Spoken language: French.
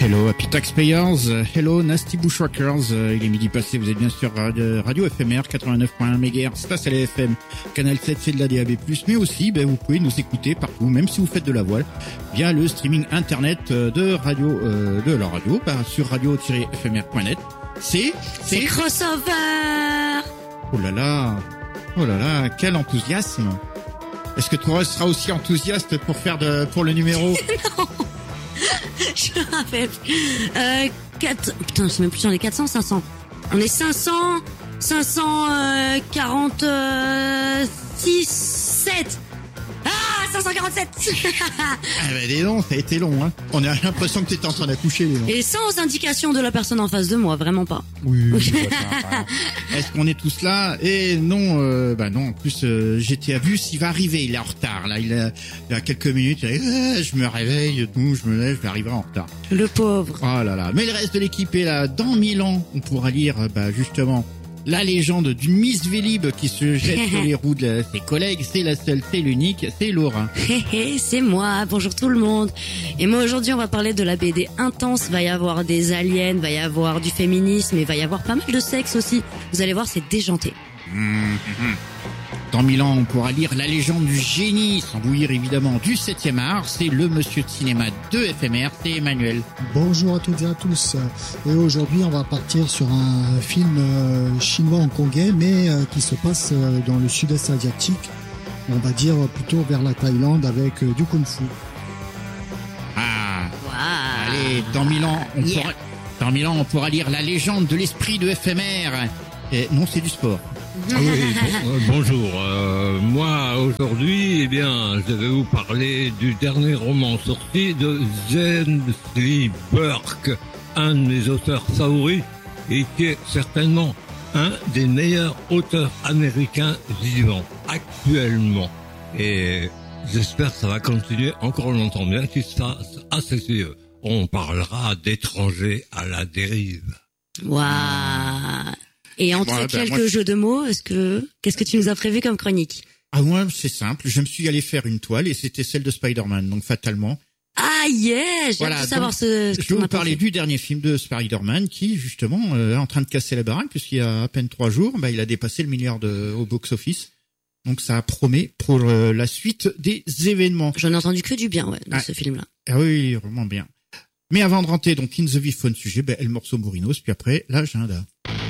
Hello Happy Taxpayers, hello Nasty Bushwhackers, il est midi passé, vous êtes bien sur Radio FMR 89.1 MHz, ça c'est la FM, Canal 7 c'est de la DAB+, mais aussi vous pouvez nous écouter partout, même si vous faites de la voile, via le streaming internet de radio, sur radio-fmr.net. C'est crossover. Oh là là, quel enthousiasme. Est-ce que toi seras aussi enthousiaste pour le numéro? Non. Je rappelle. 4... Putain, je sais même plus si on est 400, 500. On est 546, 7. Ah, 547. Ah dis donc, ça a été long, hein. On a l'impression que t'étais en train d'accoucher. Et sans indication de la personne en face de moi, vraiment pas. Oui. Est-ce qu'on est tous là? Et non, non. En plus, GTA Bus, il va arriver. Il est en retard. Là, il y a quelques minutes. Je me réveille, je me lève, j'arriverai en retard. Le pauvre. Oh là là. Mais le reste de l'équipe est là. Dans 1000 ans, on pourra lire, justement, la légende d'une Miss Vélib qui se jette sur les roues de ses collègues. C'est la seule, c'est l'unique, c'est Laura. C'est moi, bonjour tout le monde. Et moi aujourd'hui on va parler de la BD intense. Va y avoir des aliens, va y avoir du féminisme et va y avoir pas mal de sexe aussi. Vous allez voir, c'est déjanté. Dans 1000 ans, on pourra lire la légende du génie, sans bouillir évidemment du 7e art. C'est le monsieur de cinéma de FMR, c'est Emmanuel. Bonjour à toutes et à tous. Et aujourd'hui, on va partir sur un film chinois-hongkongais, mais qui se passe dans le sud-est asiatique. On va dire plutôt vers la Thaïlande avec du kung-fu. Ah, Wow. allez, dans 1000 ans, on pourra lire la légende de l'esprit de FMR. Et non, c'est du sport. Bonjour. Moi aujourd'hui, je vais vous parler du dernier roman sorti de James Lee Burke, un de mes auteurs favoris et qui est certainement un des meilleurs auteurs américains vivants actuellement. Et j'espère que ça va continuer encore longtemps, bien qu'il se fasse assez vieux. On parlera d'étrangers à la dérive. Waouh. Et entre quelques jeux de mots, qu'est-ce que tu nous as prévu comme chronique? Ah, moi, c'est simple. Je me suis allé faire une toile et c'était celle de Spider-Man. Donc, fatalement. Ah, yeah! J'ai hâte de savoir ce que je vais vous parler du dernier film de Spider-Man qui, justement, est en train de casser la baraque puisqu'il y a à peine 3 jours, il a dépassé le milliard au box-office. Donc, ça promet pour la suite des événements. J'en ai entendu que du bien, dans ce film-là. Ah oui, vraiment bien. Mais avant de rentrer, donc, in the vif, fun sujet, le morceau Morinos, puis après, l'agenda.